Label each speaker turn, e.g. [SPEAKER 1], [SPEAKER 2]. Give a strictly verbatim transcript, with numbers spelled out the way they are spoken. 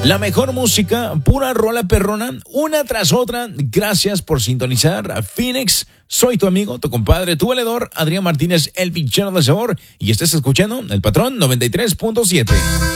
[SPEAKER 1] La mejor música, pura rola perrona, una tras otra. Gracias por sintonizar a Phoenix. Soy tu amigo, tu compadre, tu valedor, Adrián Martínez, el pinchero de sabor. Y estás escuchando El Patrón noventa y tres punto siete.